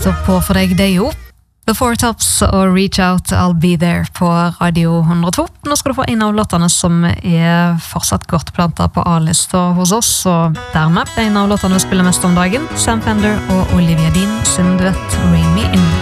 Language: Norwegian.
står på for deg, det jo The Four Tops og Reach Out, I'll Be There på Radio 102. Nå skal du få en av låtene som fortsatt godt plantet på A-lista hos oss, og dermed en av låtene du spiller mest om dagen, Sam Fender og Olivia Dean sin duett Real.